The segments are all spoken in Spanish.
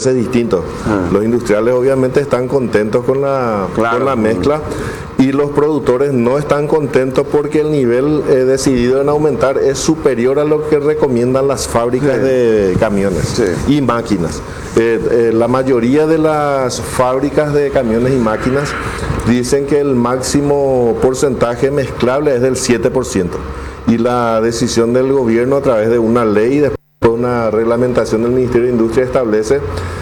es distinto. Los industriales obviamente están contentos con la mezcla y los productores no están contentos porque el nivel decidido en aumentar es superior a lo que recomiendan las fábricas de camiones y máquinas. La mayoría de las fábricas de camiones y máquinas dicen que el máximo porcentaje mezclable es del 7%. Y la decisión del gobierno a través de una ley, después de una reglamentación del Ministerio de Industria, establece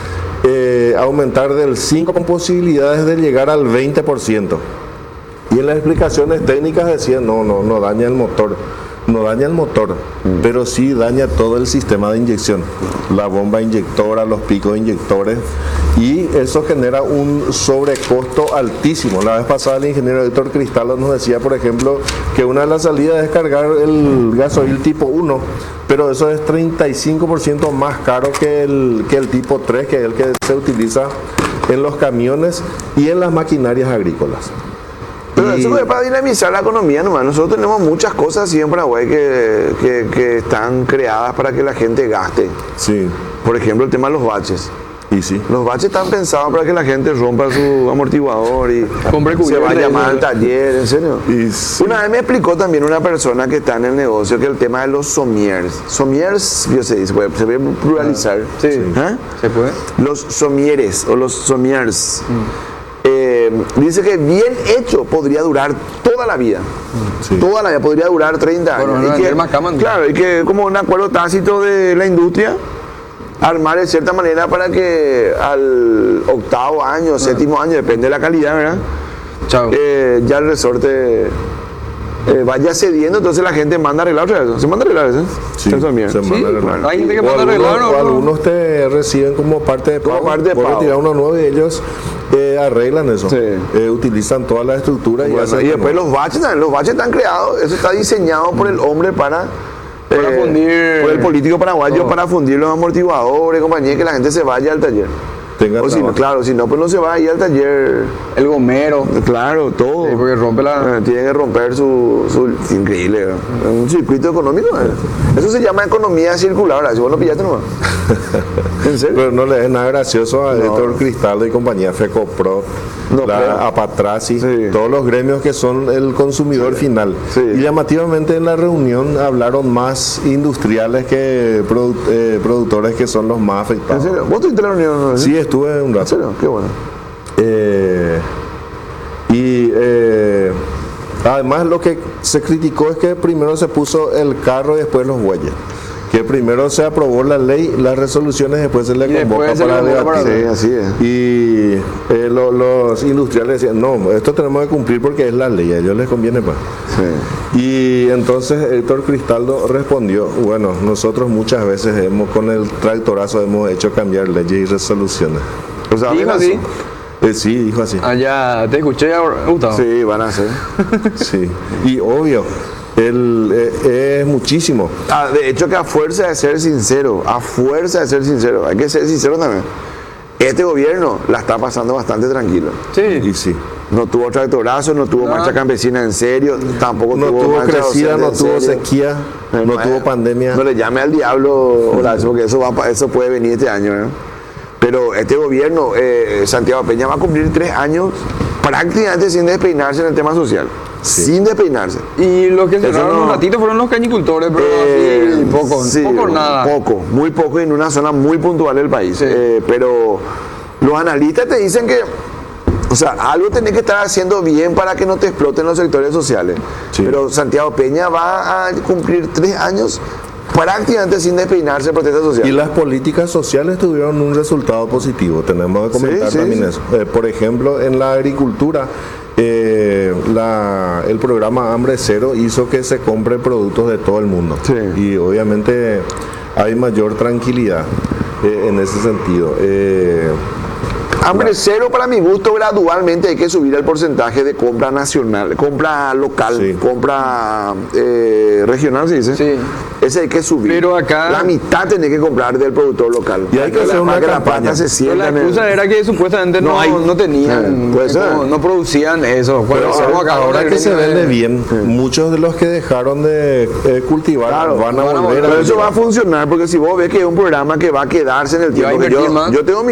aumentar del 5% con posibilidades de llegar al 20%. Y en las explicaciones técnicas decían, no daña el motor. No daña el motor, pero sí daña todo el sistema de inyección, la bomba inyectora, los picos inyectores, y eso genera un sobrecosto altísimo. La vez pasada el ingeniero Héctor Cristaldo nos decía, por ejemplo, que una de las salidas es cargar el gasoil tipo 1, pero eso es 35% más caro que el tipo 3, que es el que se utiliza en los camiones y en las maquinarias agrícolas. Pero eso es para dinamizar la economía nomás. Nosotros tenemos muchas cosas así en Paraguay que están creadas para que la gente gaste. Sí. Por ejemplo, el tema de los baches. Y sí. Los baches están pensados para que la gente rompa su amortiguador y se vaya más al taller, en serio. Una vez me explicó también una persona que está en el negocio que el tema de los somiers. Somiers, yo sé, se puede pluralizar. Sí. Se puede. Los somieres o los somiers. Dice que bien hecho podría durar toda la vida. Toda la vida, podría durar 30 años. Bueno, claro, y que como un acuerdo tácito de la industria, armar de cierta manera para que al octavo año, séptimo año, depende de la calidad, ¿verdad? Ya el resorte vaya cediendo, entonces la gente manda a arreglar otra vez. ¿Se manda a arreglar eso? Sí, se manda a arreglar. Hay gente que manda a arreglar, o algunos te reciben como parte de pago. Puedes tirar uno nuevo y ellos arreglan eso. Utilizan toda la estructura y después los baches están creados, eso está diseñado por el hombre para fundir, por el político paraguayo para fundir los amortiguadores, compañía, que la gente se vaya al taller. Si no, pues no se va a ir al taller. El gomero. Claro, todo. Sí, porque rompe tiene que romper su increíble, ¿no? Un circuito económico. Eso se llama economía circular. Si vos lo pillaste nomás. ¿En serio? Pero no le es nada gracioso a Héctor Cristaldo y compañía, FECOPRO, Apatrasi, todos los gremios que son el consumidor final. Y llamativamente en la reunión hablaron más industriales que productores, que son los más afectados. ¿En serio? ¿Vos tuviste la reunión? Sí, estuve un rato. ¿En serio? Qué bueno. Además lo que se criticó es que primero se puso el carro y después los bueyes. Que primero se aprobó la ley, las resoluciones, después se le convoca para debatir. Así es. Y los industriales decían, no, esto tenemos que cumplir porque es la ley, a ellos les conviene más. Y entonces Héctor Cristaldo respondió, bueno, nosotros muchas veces con el tractorazo hemos hecho cambiar leyes y resoluciones. O sea, ¿dijo así? Sí, dijo así. Ya te escuché, Gustavo. Sí, van a hacer. Sí, y obvio. Es muchísimo. De hecho, que a fuerza de ser sincero, hay que ser sincero también. Este gobierno la está pasando bastante tranquilo. Sí. Y sí. No tuvo tractorazo, no tuvo marcha campesina en serio, tampoco tuvo crecida, no tuvo sequía, no tuvo pandemia. No le llame al diablo, Horacio, porque eso puede venir este año, ¿eh? Pero este gobierno, Santiago Peña, va a cumplir 3 años prácticamente sin despeinarse en el tema social. Sin despeinarse. Y los que cerraron un ratito fueron los cañicultores, pero así nada. Muy poco, y en una zona muy puntual del país. Pero los analistas te dicen que, o sea, algo tenés que estar haciendo bien para que no te exploten los sectores sociales. Pero Santiago Peña va a cumplir 3 años prácticamente sin despeinarse en protesta social. Y las políticas sociales tuvieron un resultado positivo, tenemos que comentar también eso. Por ejemplo, en la agricultura, el programa Hambre Cero hizo que se compren productos de todo el mundo. Y obviamente hay mayor tranquilidad en ese sentido. Hambre Cero, para mi gusto, gradualmente hay que subir el porcentaje de compra nacional, compra local, compra regional, se dice. Sí. Ese hay que subir. Pero acá la mitad tiene que comprar del productor local. Y hay que hacer una campaña. Pero la excusa era que supuestamente no tenían, no producían eso. Ahora que se vende bien, muchos de los que dejaron de cultivar van a volver. Pero eso va a funcionar, porque si vos ves que es un programa que va a quedarse en el tiempo, yo tengo